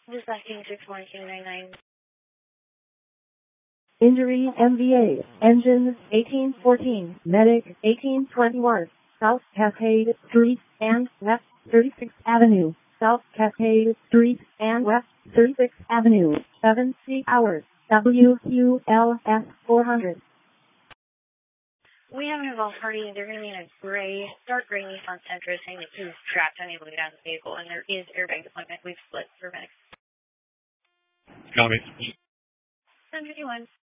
Dispatching 61299. Injury MVA, engine 1814, medic 1821, South Cascade Street and West 36th Avenue, South Cascade Street and West 36th Avenue, 7C hours, WQLS 400. We have an involved party. They're going to be in a dark gray Nissan Sentra, saying that he was trapped, unable to get out of the vehicle, and there is airbag deployment. We've split for medics. Copy. 751.